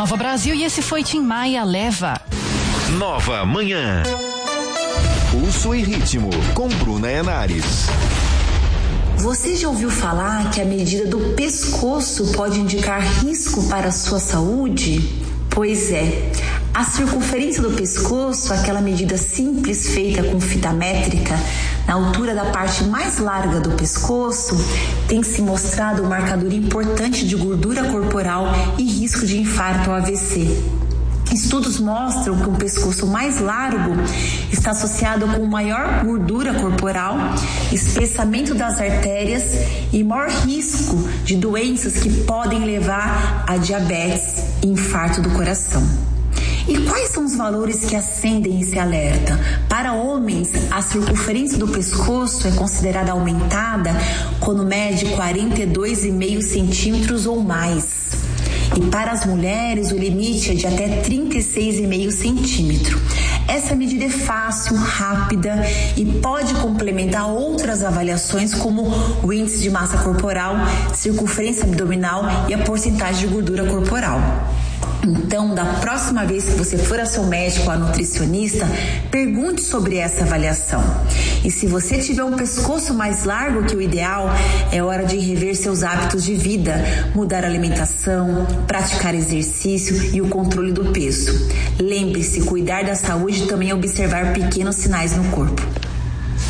Nova Brasil e esse foi Tim Maia Leva. Nova Manhã. Pulso e ritmo com Bruna Henares. Você já ouviu falar que a medida do pescoço pode indicar risco para a sua saúde? Pois é, a circunferência do pescoço, aquela medida simples feita com fita métrica, na altura da parte mais larga do pescoço, tem se mostrado um marcador importante de gordura corporal e risco de infarto ou AVC. Estudos mostram que um pescoço mais largo está associado com maior gordura corporal, espessamento das artérias e maior risco de doenças que podem levar a diabetes e infarto do coração. E quais são os valores que acendem esse alerta? Para homens, a circunferência do pescoço é considerada aumentada quando mede 42,5 centímetros ou mais. E para as mulheres, o limite é de até 36,5 centímetros. Essa medida é fácil, rápida e pode complementar outras avaliações como o índice de massa corporal, circunferência abdominal e a porcentagem de gordura corporal. Então, da próxima vez que você for ao seu médico ou à nutricionista, pergunte sobre essa avaliação. E se você tiver um pescoço mais largo que o ideal, é hora de rever seus hábitos de vida, mudar a alimentação, praticar exercício e o controle do peso. Lembre-se, cuidar da saúde também é observar pequenos sinais no corpo.